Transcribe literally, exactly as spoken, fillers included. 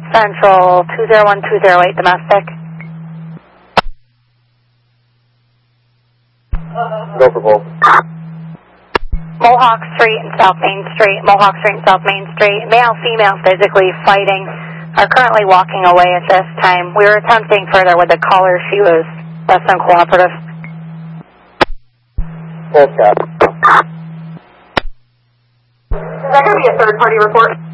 Central two zero one two zero eight, domestic. Go for both. Mohawk Street and South Main Street, Mohawk Street and South Main Street. Male, female physically fighting are currently walking away at this time. We were attempting further with the caller. She was less than cooperative. Full cap. Is that going to be a third party report?